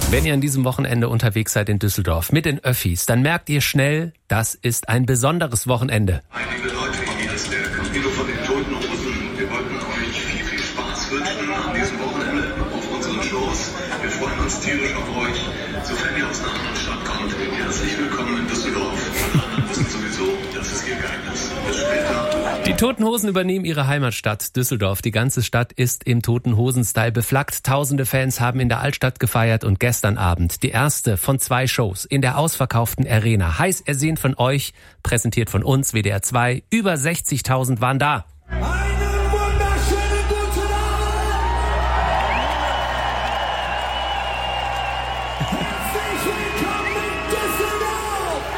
Wenn ihr an diesem Wochenende unterwegs seid in Düsseldorf mit den Öffis, dann merkt ihr schnell, das ist ein besonderes Wochenende. Liebe Leute, hier ist der Campino von den Toten Hosen. Wir wollten euch viel Spaß wünschen an diesem Wochenende auf unseren Shows. Wir freuen uns tierisch auf euch. Sofern ihr aus einer anderen Stadt kommt, herzlich willkommen in Düsseldorf. Alle anderen wissen sowieso, dass es hier geil ist. Bis später. Die Toten Hosen übernehmen ihre Heimatstadt Düsseldorf. Die ganze Stadt ist im Toten Hosen-Style beflaggt. Tausende Fans haben in der Altstadt gefeiert und gestern Abend die erste von 2 Shows in der ausverkauften Arena. Heiß ersehnt von euch, präsentiert von uns, WDR 2. Über 60.000 waren da.